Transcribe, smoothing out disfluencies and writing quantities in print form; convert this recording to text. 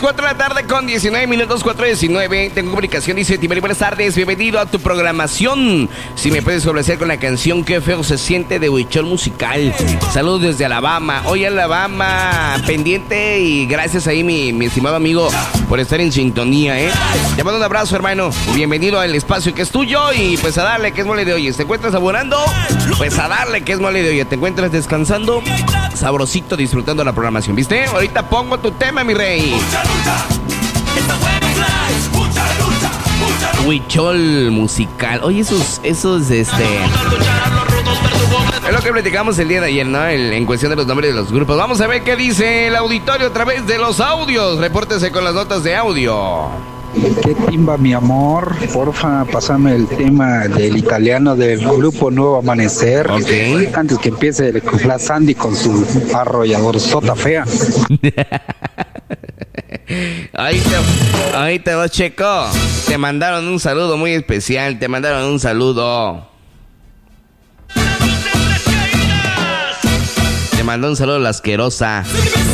4 de la tarde con 19 minutos, 4:19. Tengo comunicación, dice Timber. Buenas tardes, bienvenido a tu programación. Si me puedes ofrecer con la canción Qué feo se siente de Huichol Musical. Saludos desde Alabama. Hoy Alabama, pendiente y gracias ahí mi estimado amigo por estar en sintonía, Te mando un abrazo, hermano. Bienvenido al espacio que es tuyo y pues a darle que es mole de hoy. ¿Te encuentras laborando? Pues a darle que es mole de hoy. ¿Te encuentras descansando? Sabrosito, disfrutando la programación, ¿viste? Ahorita pongo tu tema, mi rey. Huichol Musical. Oye, esos es lo que platicamos el día de ayer, ¿no? En cuestión de los nombres de los grupos. Vamos a ver qué dice el auditorio a través de los audios. Repórtese con las notas de audio. Qué timba, mi amor. Porfa, pásame el tema del italiano del grupo Nuevo Amanecer. Okay. Antes que empiece la Sandy con su arrollador sota fea. Ahí te va, Checo. Te mandaron un saludo muy especial. Te mandaron un saludo. Te mandó un saludo la asquerosa.